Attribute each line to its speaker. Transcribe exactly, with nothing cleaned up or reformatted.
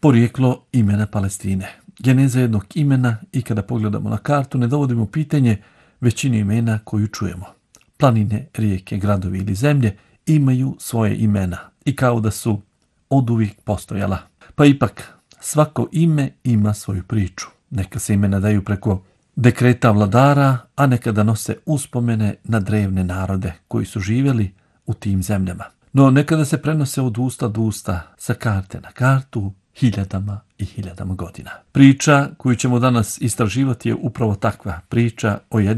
Speaker 1: Porijeklo imena Palestine. Geneza jednog imena i kada pogledamo na kartu ne dovodimo pitanje većini imena koju čujemo. Planine, rijeke, gradovi ili zemlje imaju svoje imena i kao da su oduvijek postojala. Pa ipak svako ime ima svoju priču. Neka se imena daju preko dekreta vladara, a nekada nose uspomene na drevne narode koji su živjeli u tim zemljama. No nekada se prenose od usta do usta, sa karte na kartu, hiljadama i hiljadama godina. Priča koju ćemo danas istraživati je upravo takva priča o jednom